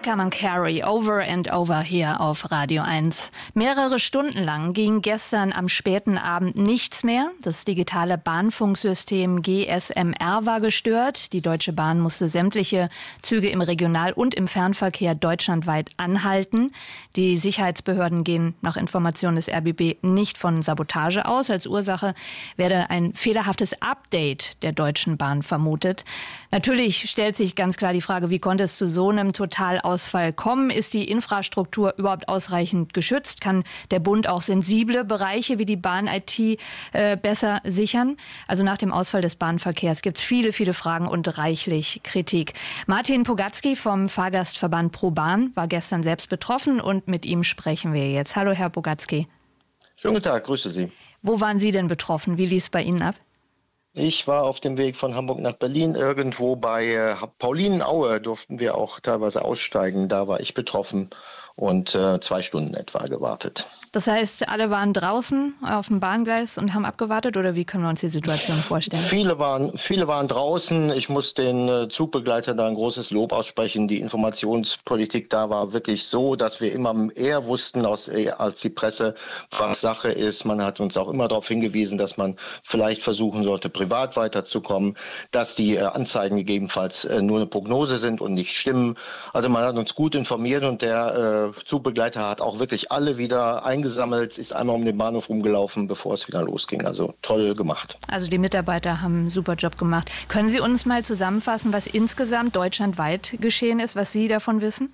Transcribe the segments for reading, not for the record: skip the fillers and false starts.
Beckham and Carey, Over and Over hier auf Radio 1. Mehrere Stunden lang ging gestern am späten Abend nichts mehr. Das digitale Bahnfunksystem GSMR war gestört. Die Deutsche Bahn musste sämtliche Züge im Regional- und im Fernverkehr deutschlandweit anhalten. Die Sicherheitsbehörden gehen nach Informationen des RBB nicht von Sabotage aus. Als Ursache werde ein fehlerhaftes Update der Deutschen Bahn vermutet. Natürlich stellt sich ganz klar die Frage, wie konnte es zu so einem Totalausfall kommen? Ist die Infrastruktur überhaupt ausreichend geschützt? Kann der Bund auch sensible Bereiche wie die Bahn-IT besser sichern? Also nach dem Ausfall des Bahnverkehrs gibt es viele, viele Fragen und reichlich Kritik. Martin Pogatzky vom Fahrgastverband ProBahn war gestern selbst betroffen und mit ihm sprechen wir jetzt. Hallo, Herr Pogatzky. Schönen guten Tag, grüße Sie. Wo waren Sie denn betroffen? Wie lief es bei Ihnen ab? Ich war auf dem Weg von Hamburg nach Berlin. Irgendwo bei Paulinenaue durften wir auch teilweise aussteigen. Da war ich betroffen und 2 Stunden etwa gewartet. Das heißt, alle waren draußen auf dem Bahngleis und haben abgewartet, oder wie können wir uns die Situation vorstellen? Viele waren draußen. Ich muss den Zugbegleitern da ein großes Lob aussprechen. Die Informationspolitik da war wirklich so, dass wir immer eher wussten als die Presse, was Sache ist. Man hat uns auch immer darauf hingewiesen, dass man vielleicht versuchen sollte, privat weiterzukommen, dass die Anzeigen gegebenenfalls nur eine Prognose sind und nicht stimmen. Also man hat uns gut informiert und der Zugbegleiter hat auch wirklich alle wieder eingesammelt, ist einmal um den Bahnhof rumgelaufen, bevor es wieder losging. Also toll gemacht. Also die Mitarbeiter haben einen super Job gemacht. Können Sie uns mal zusammenfassen, was insgesamt deutschlandweit geschehen ist, was Sie davon wissen?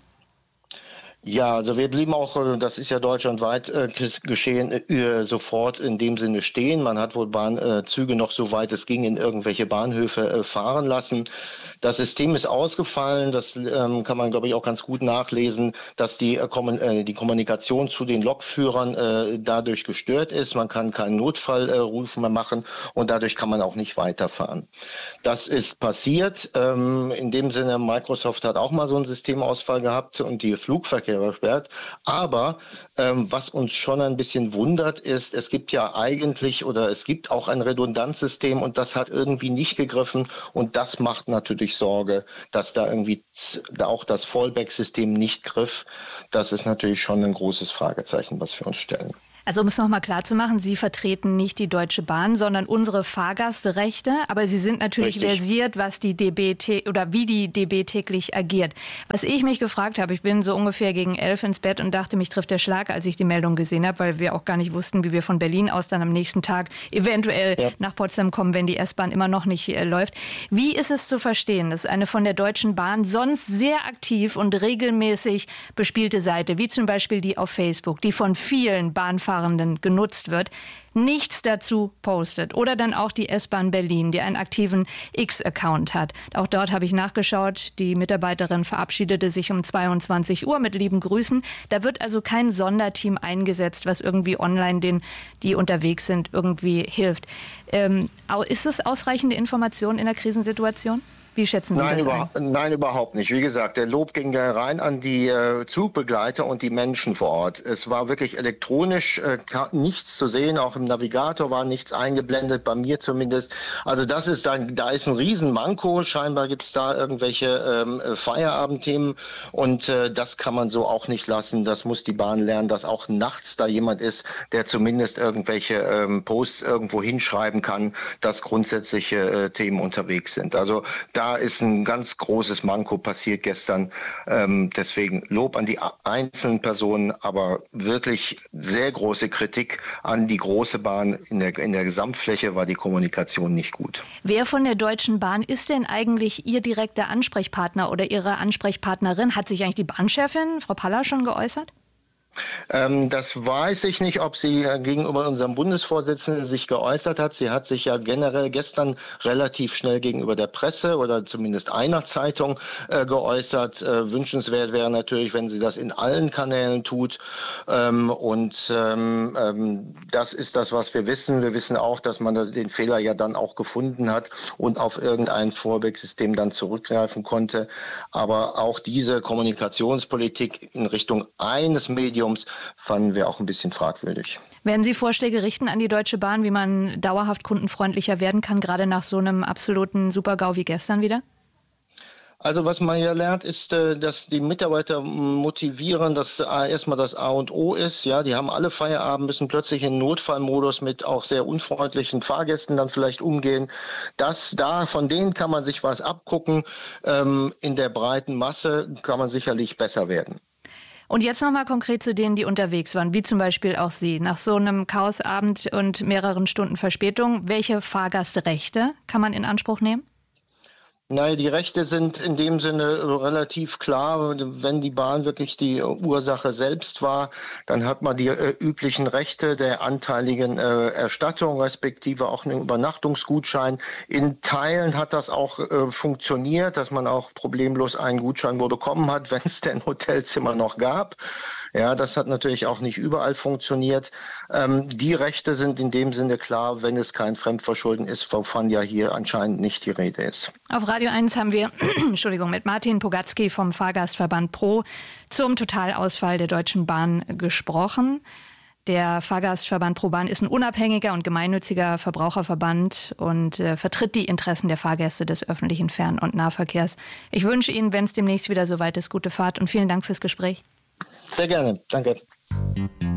Ja, also wir blieben auch, das ist ja deutschlandweit geschehen, sofort in dem Sinne stehen. Man hat wohl Bahnzüge noch so weit es ging in irgendwelche Bahnhöfe fahren lassen. Das System ist ausgefallen, das kann man, glaube ich, auch ganz gut nachlesen, dass die Kommunikation zu den Lokführern dadurch gestört ist. Man kann keinen Notfallruf mehr machen und dadurch kann man auch nicht weiterfahren. Das ist passiert. In dem Sinne, Microsoft hat auch mal so einen Systemausfall gehabt und die Flugverkehr war gesperrt. Aber was uns schon ein bisschen wundert ist, es gibt ja eigentlich oder es gibt auch ein Redundanzsystem und das hat irgendwie nicht gegriffen und das macht natürlich Sorge, dass da irgendwie auch das Fallback-System nicht griff. Das ist natürlich schon ein großes Fragezeichen, was wir uns stellen. Also um es nochmal klar zu machen, Sie vertreten nicht die Deutsche Bahn, sondern unsere Fahrgastrechte. Aber Sie sind natürlich versiert, was die DB oder wie die DB täglich agiert. Was ich mich gefragt habe, ich bin so ungefähr gegen 11 ins Bett und dachte, mich trifft der Schlag, als ich die Meldung gesehen habe, weil wir auch gar nicht wussten, wie wir von Berlin aus dann am nächsten Tag eventuell nach Potsdam kommen, wenn die S-Bahn immer noch nicht läuft. Wie ist es zu verstehen, dass eine von der Deutschen Bahn sonst sehr aktiv und regelmäßig bespielte Seite, wie zum Beispiel die auf Facebook, die von vielen Bahnfahrern genutzt wird, nichts dazu postet? Oder dann auch die S-Bahn Berlin, die einen aktiven X-Account hat. Auch dort habe ich nachgeschaut, die Mitarbeiterin verabschiedete sich um 22 Uhr mit lieben Grüßen. Da wird also kein Sonderteam eingesetzt, was irgendwie online denen, die unterwegs sind, irgendwie hilft. Ist es ausreichende Information in der Krisensituation? Wie schätzen Sie das ein? Nein, überhaupt nicht. Wie gesagt, der Lob ging da rein an die Zugbegleiter und die Menschen vor Ort. Es war wirklich elektronisch nichts zu sehen, auch im Navigator war nichts eingeblendet, bei mir zumindest. Also da ist ein Riesenmanko. Scheinbar gibt es da irgendwelche Feierabendthemen und das kann man so auch nicht lassen. Das muss die Bahn lernen, dass auch nachts da jemand ist, der zumindest irgendwelche Posts irgendwo hinschreiben kann, dass grundsätzliche Themen unterwegs sind. Also da ist ein ganz großes Manko passiert gestern. Deswegen Lob an die einzelnen Personen, aber wirklich sehr große Kritik an die große Bahn. In der Gesamtfläche war die Kommunikation nicht gut. Wer von der Deutschen Bahn ist denn eigentlich Ihr direkter Ansprechpartner oder Ihre Ansprechpartnerin? Hat sich eigentlich die Bahnchefin, Frau Paller, schon geäußert? Das weiß ich nicht, ob sie gegenüber unserem Bundesvorsitzenden sich geäußert hat. Sie hat sich ja generell gestern relativ schnell gegenüber der Presse oder zumindest einer Zeitung geäußert. Wünschenswert wäre natürlich, wenn sie das in allen Kanälen tut. Das ist das, was wir wissen. Wir wissen auch, dass man den Fehler ja dann auch gefunden hat und auf irgendein Fallback-System dann zurückgreifen konnte. Aber auch diese Kommunikationspolitik in Richtung eines Mediums fanden wir auch ein bisschen fragwürdig. Werden Sie Vorschläge richten an die Deutsche Bahn, wie man dauerhaft kundenfreundlicher werden kann, gerade nach so einem absoluten Super-GAU wie gestern wieder? Also was man ja lernt, ist, dass die Mitarbeiter motivieren, dass erstmal das A und O ist. Ja, die haben alle Feierabend, müssen plötzlich in Notfallmodus mit auch sehr unfreundlichen Fahrgästen dann vielleicht umgehen. Von denen kann man sich was abgucken. In der breiten Masse kann man sicherlich besser werden. Und jetzt nochmal konkret zu denen, die unterwegs waren, wie zum Beispiel auch Sie. Nach so einem Chaosabend und mehreren Stunden Verspätung, welche Fahrgastrechte kann man in Anspruch nehmen? Naja, die Rechte sind in dem Sinne relativ klar. Wenn die Bahn wirklich die Ursache selbst war, dann hat man die üblichen Rechte der anteiligen Erstattung, respektive auch einen Übernachtungsgutschein. In Teilen hat das auch funktioniert, dass man auch problemlos einen Gutschein bekommen hat, wenn es denn Hotelzimmer noch gab. Ja, das hat natürlich auch nicht überall funktioniert. Die Rechte sind in dem Sinne klar, wenn es kein Fremdverschulden ist, wovon ja hier anscheinend nicht die Rede ist. Auf Radio 1 haben wir mit Martin Pogatzky vom Fahrgastverband Pro zum Totalausfall der Deutschen Bahn gesprochen. Der Fahrgastverband Pro Bahn ist ein unabhängiger und gemeinnütziger Verbraucherverband und vertritt die Interessen der Fahrgäste des öffentlichen Fern- und Nahverkehrs. Ich wünsche Ihnen, wenn es demnächst wieder soweit ist, gute Fahrt und vielen Dank fürs Gespräch. Sehr gerne. Danke.